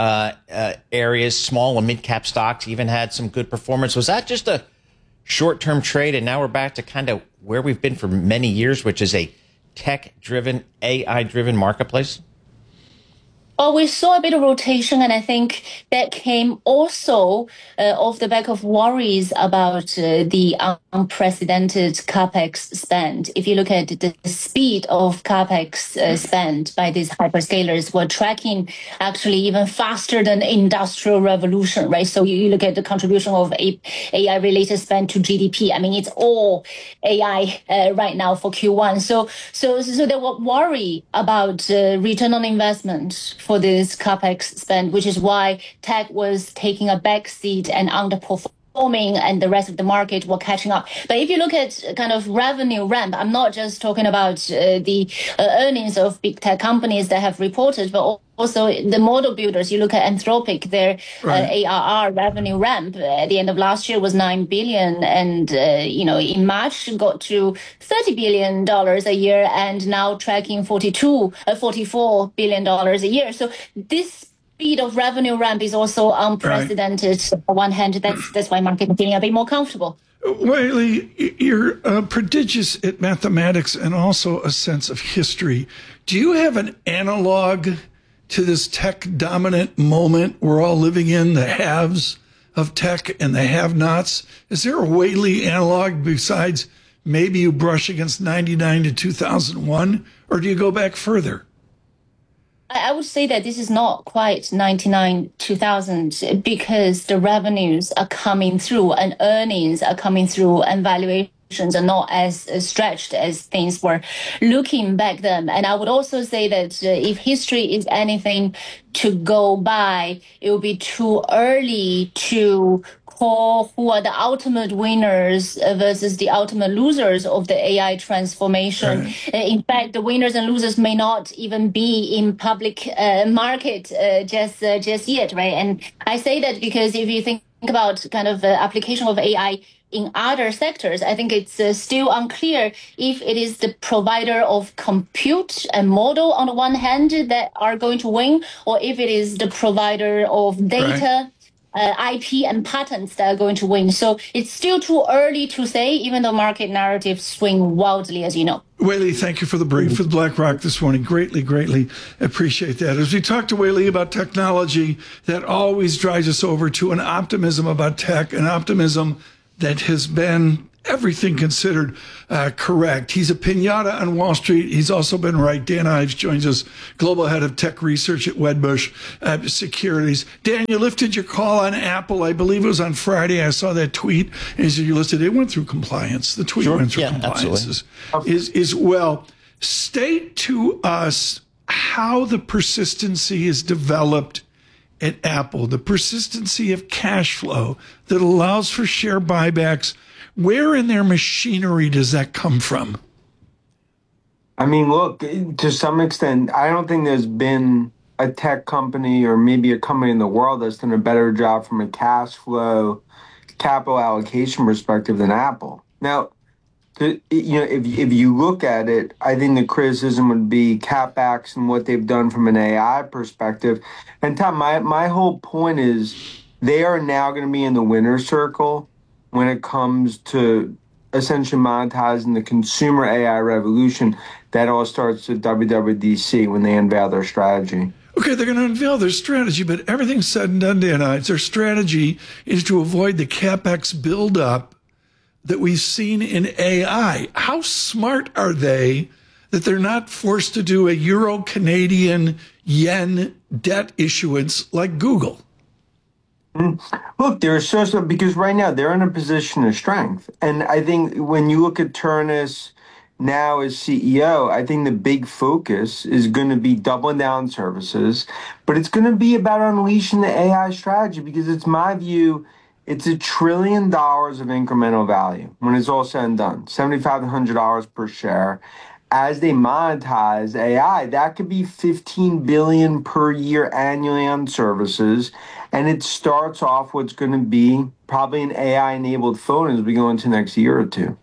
areas. Small and mid-cap stocks even had some good performance. Was that just a short-term trade, and now we're back to kind of where we've been for many years, which is a tech-driven, AI-driven marketplace? Well, we saw a bit of rotation, and I think that came also off the back of worries about the unprecedented CapEx spend. If you look at the speed of CapEx spend by these hyperscalers, we're tracking actually even faster than the Industrial Revolution, right? So you look at the contribution of AI-related spend to GDP. I mean, it's all AI right now for Q1. So there were worry about return on investment for this CapEx spend, which is why tech was taking a back seat and underperforming, and the rest of the market were catching up. But if you look at kind of revenue ramp, I'm not just talking about the earnings of big tech companies that have reported, but also the model builders. You look at Anthropic, their ARR revenue ramp at the end of last year was $9 billion, and in March got to $30 billion a year, and now tracking $44 billion a year. So this speed of revenue ramp is also unprecedented. On one hand, that's why market is feeling a bit more comfortable. Wei Li, you're prodigious at mathematics and also a sense of history. Do you have an analog to this tech-dominant moment we're all living in, the haves of tech and the have-nots? Is there a Wei Li analog besides maybe you brush against 99 to 2001? or do you go back further? I would say that this is not quite 99, 2000 because the revenues are coming through and earnings are coming through and valuations are not as stretched as things were looking back then. And I would also say that if history is anything to go by, it will be too early to call who are the ultimate winners versus the ultimate losers of the AI transformation. Right. In fact, the winners and losers may not even be in public market just yet, right? And I say that because if you think about kind of application of AI in other sectors, I think it's still unclear if it is the provider of compute and model on the one hand that are going to win, or if it is the provider of data, IP and patents that are going to win. So it's still too early to say, even though market narratives swing wildly, as you know. Wei Li, thank you for the brief with BlackRock this morning. Greatly appreciate that. As we talk to Wei Li about technology, that always drives us over to an optimism about tech, an optimism that has been, everything considered, correct. He's a piñata on Wall Street. He's also been right. Dan Ives joins us, global head of tech research at Wedbush Securities. Dan, you lifted your call on Apple. I believe it was on Friday. I saw that tweet. And you listed it went through compliance. The tweet went through compliance is well. State to us how the persistency is developed at Apple, the persistency of cash flow that allows for share buybacks. Where in their machinery does that come from? I mean, look, to some extent, I don't think there's been a tech company or maybe a company in the world that's done a better job from a cash flow, capital allocation perspective than Apple. Now, if you look at it, I think the criticism would be CapEx and what they've done from an AI perspective. And Tom, my whole point is they are now going to be in the winner's circle when it comes to essentially monetizing the consumer AI revolution. That all starts at WWDC when they unveil their strategy. Okay, they're going to unveil their strategy, but everything's said and done, Dan. Their strategy is to avoid the CapEx buildup that we've seen in AI. How smart are they that they're not forced to do a Euro, Canadian, yen debt issuance like Google? Look, they're so because right now they're in a position of strength. And I think when you look at Ternus now as CEO, I think the big focus is going to be doubling down services, but it's going to be about unleashing the AI strategy because it's my view, it's $1 trillion of incremental value when it's all said and done, $7,500 per share. As they monetize AI, that could be $15 billion per year annually on services. And it starts off what's going to be probably an AI-enabled phone as we go into next year or two.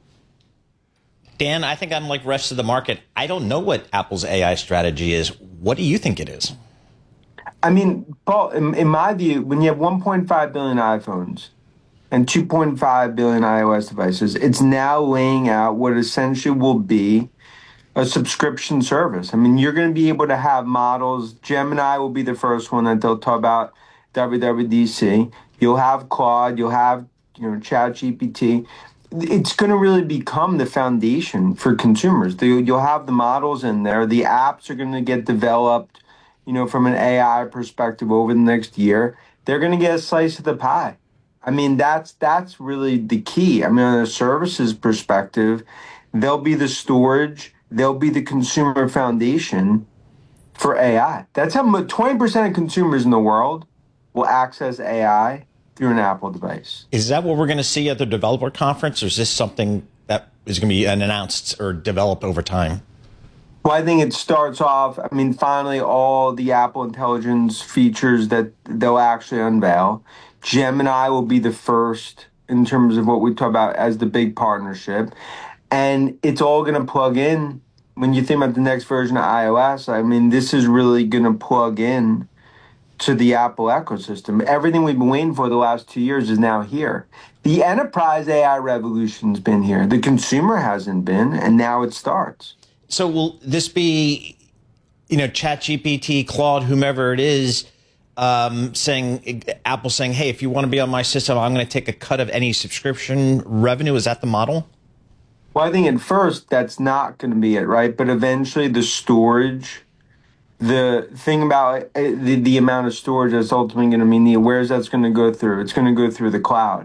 Dan, I think I'm like the rest of the market. I don't know what Apple's AI strategy is. What do you think it is? I mean, Paul, in my view, when you have 1.5 billion iPhones and 2.5 billion iOS devices, it's now laying out what essentially will be a subscription service. I mean, you're going to be able to have models. Gemini will be the first one that they'll talk about, WWDC. You'll have Claude. You'll have, ChatGPT. It's going to really become the foundation for consumers. You'll have the models in there. The apps are going to get developed, from an AI perspective over the next year. They're going to get a slice of the pie. I mean, that's really the key. I mean, on a services perspective, they'll be the storage. They'll be the consumer foundation for AI. That's how 20% of consumers in the world will access AI through an Apple device. Is that what we're going to see at the developer conference, or is this something that is going to be announced or develop over time? Well, I think it starts off, finally, all the Apple Intelligence features that they'll actually unveil. Gemini will be the first in terms of what we talk about as the big partnership. And it's all going to plug in. When you think about the next version of iOS, this is really going to plug in to the Apple ecosystem. Everything we've been waiting for the last 2 years is now here. The enterprise AI revolution's been here. The consumer hasn't been, and now it starts. So will this be, ChatGPT, Claude, whomever it is, Apple saying, hey, if you want to be on my system, I'm going to take a cut of any subscription revenue? Is that the model? Well, I think at first that's not going to be it, right? But eventually the storage, the thing about the amount of storage that's ultimately going to mean where's that's going to go through? It's going to go through the cloud.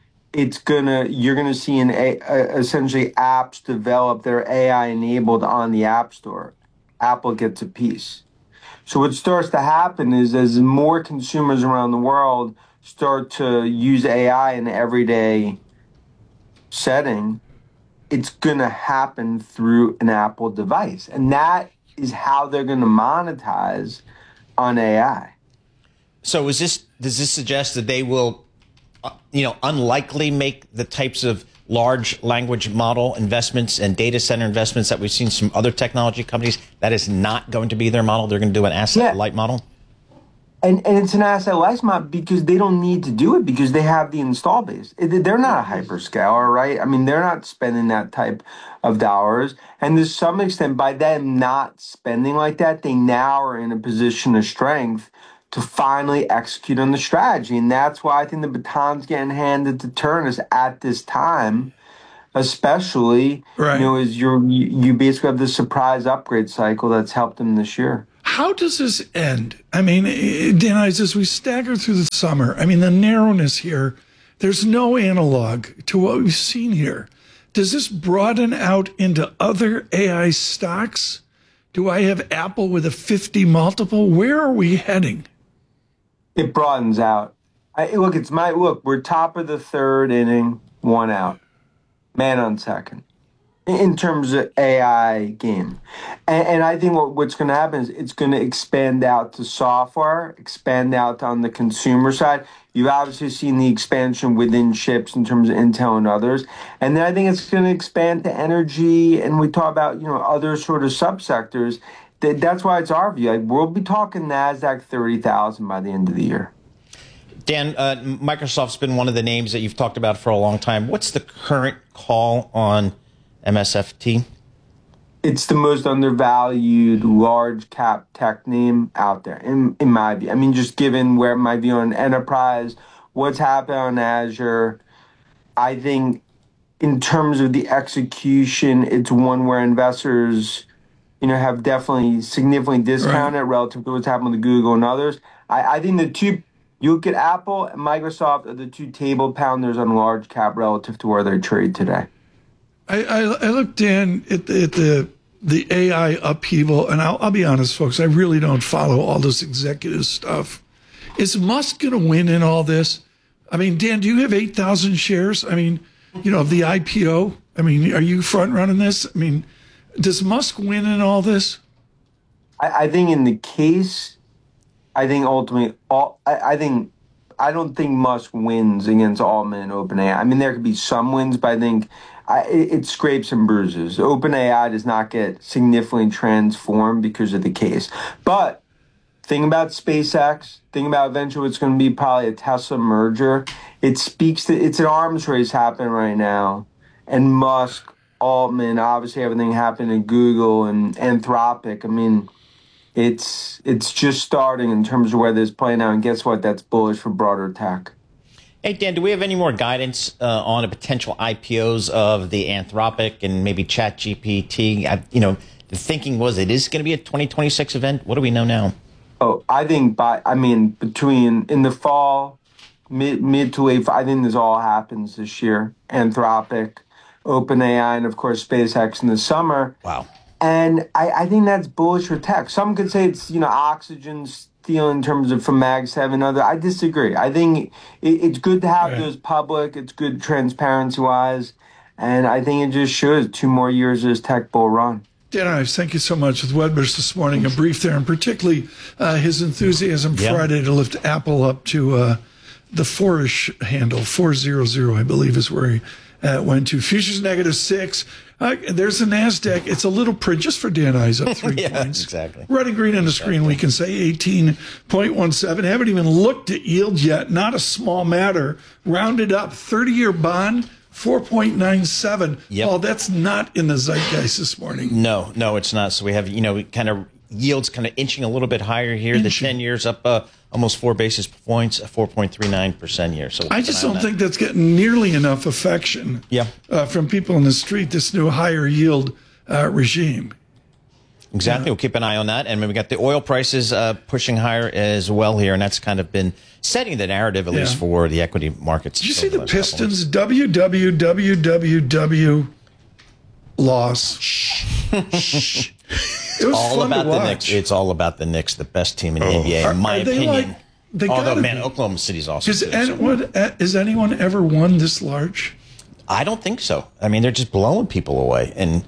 You're going to see essentially apps develop that are AI enabled on the App Store. Apple gets a piece. So what starts to happen is as more consumers around the world start to use AI in an everyday setting, it's going to happen through an Apple device. And that is how they're going to monetize on AI. So does this suggest that they will, unlikely make the types of large language model investments and data center investments that we've seen some other technology companies? That is not going to be their model. They're going to do an asset-light model? And it's an asset-light model because they don't need to do it because they have the install base. They're not a hyperscaler, right? I mean, they're not spending that type of dollars. And to some extent, by them not spending like that, they now are in a position of strength to finally execute on the strategy. And that's why I think the baton's getting handed to Turnus at this time, especially, right. As you basically have this surprise upgrade cycle that's helped them this year. How does this end? I mean, Dan, as we stagger through the summer, I mean, the narrowness here, there's no analog to what we've seen here. Does this broaden out into other AI stocks? Do I have Apple with a 50 multiple? Where are we heading? It broadens out. We're top of the third inning, one out, man on second, in terms of AI game. And I think what's going to happen is it's going to expand out to software, expand out on the consumer side. You've obviously seen the expansion within chips in terms of Intel and others. And then I think it's going to expand to energy, and we talk about, other sort of subsectors. That's why it's our view. We'll be talking NASDAQ 30,000 by the end of the year. Dan, Microsoft's been one of the names that you've talked about for a long time. What's the current call on MSFT? It's the most undervalued large cap tech name out there, in my view. I mean, just given where my view on enterprise, what's happened on Azure, I think in terms of the execution, it's one where investors have definitely significantly discounted relative to what's happened with Google and others. I think the two, you look at Apple and Microsoft, are the two table pounders on large cap relative to where they trade today. I look, Dan, at the AI upheaval, and I'll be honest, folks, I really don't follow all this executive stuff. Is Musk going to win in all this? I mean, Dan, do you have 8,000 shares? I mean, of the IPO? I mean, are you front running this? I mean, does Musk win in all this? I think in the case, I think ultimately, I don't think Musk wins against Altman and OpenAI. I mean, there could be some wins, but I think it scrapes and bruises. OpenAI does not get significantly transformed because of the case. But think about SpaceX, think about eventually it's going to be probably a Tesla merger. It speaks to, it's an arms race happening right now. And Musk, Altman, obviously everything happened in Google and Anthropic. I mean, it's just starting in terms of where this is playing out. And guess what? That's bullish for broader tech. Hey, Dan, do we have any more guidance on the potential IPOs of the Anthropic and maybe ChatGPT? The thinking was it is going to be a 2026 event. What do we know now? Oh, I think between in the fall, mid to late, I think this all happens this year. Anthropic, OpenAI, and of course SpaceX in the summer. Wow. And I think that's bullish for tech. Some could say it's, Oxygen steal in terms of from Mag 7 other. I disagree. I think it's good to have those public. It's good transparency-wise. And I think it just shows 2 more years of this tech bull run. Dan Ives, thank you so much with Wedbush this morning. A brief there, and particularly his enthusiasm Friday to lift Apple up to the 4-ish handle, 400, I believe is where he went to. Futures -6. There's the NASDAQ. It's a little print just for Dan Ives up 3 points. Exactly. Red and green on the screen, we can say 18.17. Haven't even looked at yield yet. Not a small matter. Rounded up, 30-year bond, 4.97. Yep. Oh, that's not in the zeitgeist this morning. No, it's not. So we have, kind of yields kind of inching a little bit higher here. The 10 years up almost 4 basis points, 4.39% here. So I just don't think that's getting nearly enough affection from people in the street, this new higher yield regime. Exactly. We'll keep an eye on that. And we got the oil prices pushing higher as well here. And that's kind of been setting the narrative, at least for the equity markets. Did you see the Pistons? WWWWW loss. It was all about the Knicks. It's all about the Knicks, the best team in the NBA, in my opinion. Although, Oklahoma City's also Has anyone ever won this large? I don't think so. I mean, they're just blowing people away. And,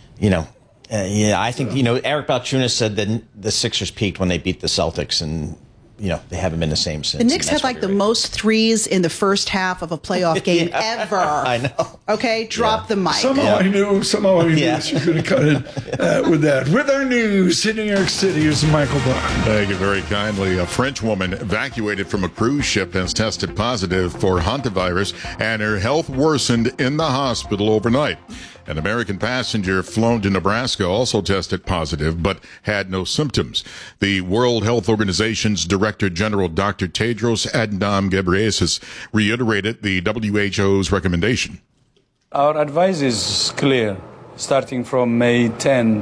I think, Eric Balchunas said that the Sixers peaked when they beat the Celtics, and they haven't been the same since. The Knicks had the most threes in the first half of a playoff game ever. I know. Okay, drop the mic. Somehow I knew that you could have cut it with that. With our news in New York City, here's Michael Barr. Thank you very kindly. A French woman evacuated from a cruise ship has tested positive for hantavirus, and her health worsened in the hospital overnight. An American passenger flown to Nebraska also tested positive, but had no symptoms. The World Health Organization's Director General, Dr. Tedros Adhanom Ghebreyesus, reiterated the WHO's recommendation. Our advice is clear. Starting from May 10,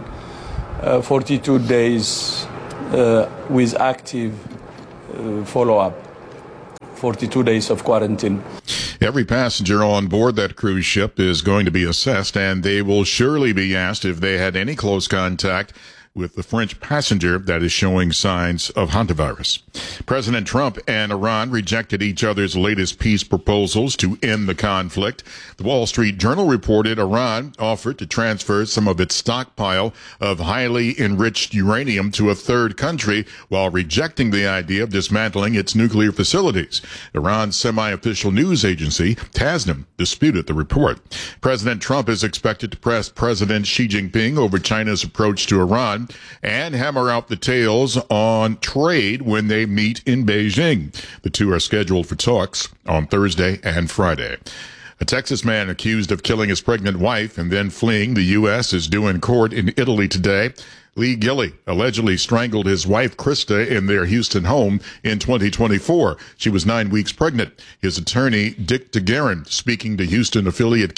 42 days with active follow-up, 42 days of quarantine. Every passenger on board that cruise ship is going to be assessed, and they will surely be asked if they had any close contact with the French passenger that is showing signs of hantavirus. President Trump and Iran rejected each other's latest peace proposals to end the conflict. The Wall Street Journal reported Iran offered to transfer some of its stockpile of highly enriched uranium to a third country while rejecting the idea of dismantling its nuclear facilities. Iran's semi-official news agency, Tasnim, disputed the report. President Trump is expected to press President Xi Jinping over China's approach to Iran and hammer out the details on trade when they meet in Beijing. The two are scheduled for talks on Thursday and Friday. A Texas man accused of killing his pregnant wife and then fleeing the U.S. is due in court in Italy today. Lee Gilley allegedly strangled his wife, Krista, in their Houston home in 2024. She was 9 weeks pregnant. His attorney, Dick DeGuerin, speaking to Houston affiliate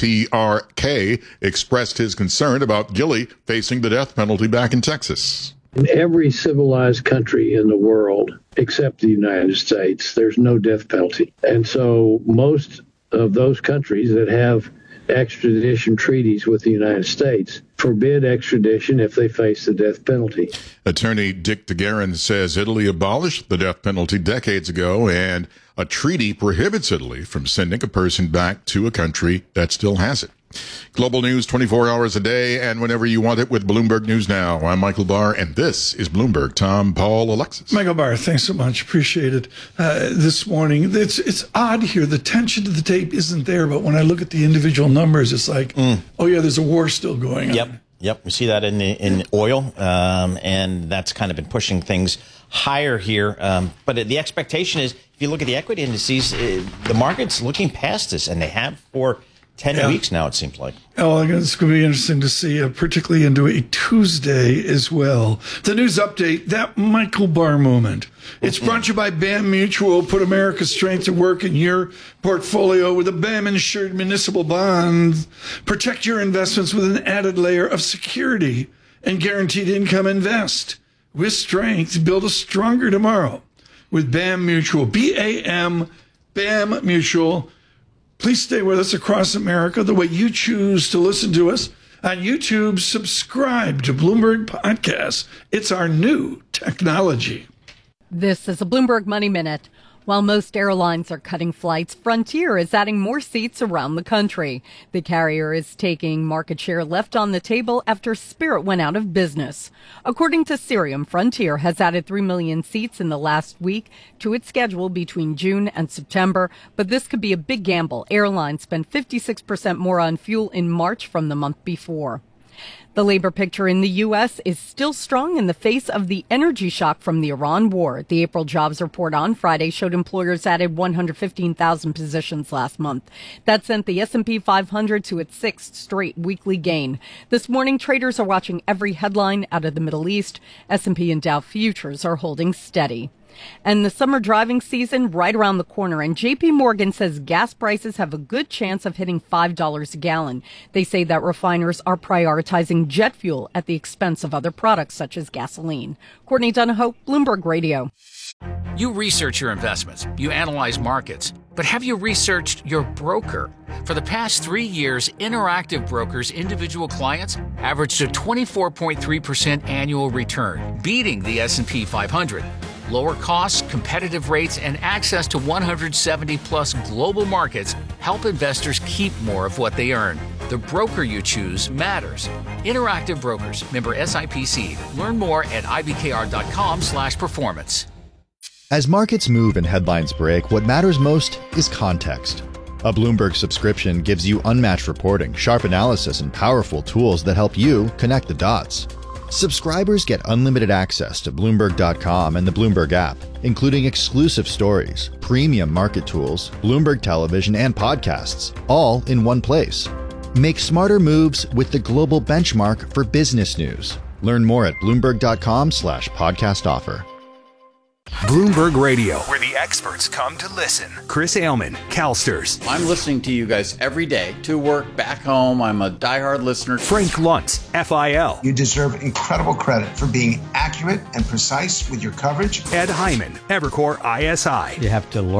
KTRK, expressed his concern about Gilley facing the death penalty back in Texas. In every civilized country in the world, except the United States, there's no death penalty. And so most of those countries that have extradition treaties with the United States forbid extradition if they face the death penalty. Attorney Dick DeGuerin says Italy abolished the death penalty decades ago, and a treaty prohibits Italy from sending a person back to a country that still has it. Global news 24 hours a day and whenever you want it with Bloomberg News Now. I'm Michael Barr, and this is Bloomberg. Tom, Paul, Alexis. Michael Barr, thanks so much. Appreciate it. This morning, it's odd here. The tension to the tape isn't there, but when I look at the individual numbers, it's like, oh yeah, there's a war still going on. Yep. We see that in oil, and that's kind of been pushing things higher here. But the expectation is, if you look at the equity indices, the market's looking past this, and they have for 10 weeks now, it seems like. Oh, it's going to be interesting to see, particularly into a Tuesday as well. The news update, that Michael Barr moment. It's brought to you by BAM Mutual. Put America's strength to work in your portfolio with a BAM-insured municipal bond. Protect your investments with an added layer of security and guaranteed income. Invest with strength. Build a stronger tomorrow with BAM Mutual. BAM Mutual. Please stay with us across America the way you choose to listen to us. On YouTube, subscribe to Bloomberg Podcasts. It's our new technology. This is a Bloomberg Money Minute. While most airlines are cutting flights, Frontier is adding more seats around the country. The carrier is taking market share left on the table after Spirit went out of business. According to Cirium, Frontier has added 3 million seats in the last week to its schedule between June and September, but this could be a big gamble. Airlines spent 56% more on fuel in March from the month before. The labor picture in the U.S. is still strong in the face of the energy shock from the Iran war. The April jobs report on Friday showed employers added 115,000 positions last month. That sent the S&P 500 to its sixth straight weekly gain. This morning, traders are watching every headline out of the Middle East. S&P and Dow futures are holding steady. And the summer driving season right around the corner, and JP Morgan says gas prices have a good chance of hitting $5 a gallon. They say that refiners are prioritizing jet fuel at the expense of other products such as gasoline. Courtney Donahoe, Bloomberg Radio. You research your investments, you analyze markets, but have you researched your broker? For the past 3 years, Interactive Brokers' individual clients averaged a 24.3% annual return, beating the S&P 500. Lower costs, competitive rates, and access to 170-plus global markets help investors keep more of what they earn. The broker you choose matters. Interactive Brokers, member SIPC. Learn more at ibkr.com/performance. As markets move and headlines break, what matters most is context. A Bloomberg subscription gives you unmatched reporting, sharp analysis, and powerful tools that help you connect the dots. Subscribers get unlimited access to Bloomberg.com and the Bloomberg app, including exclusive stories, premium market tools, Bloomberg television, and podcasts, all in one place. Make smarter moves with the global benchmark for business news. Learn more at Bloomberg.com/podcast offer. Bloomberg Radio, where the experts come to listen. Chris Ailman, CalSTRS. I'm listening to you guys every day, to work, back home. I'm a diehard listener. Frank Luntz, FIL. You deserve incredible credit for being accurate and precise with your coverage. Ed Hyman, Evercore ISI. You have to learn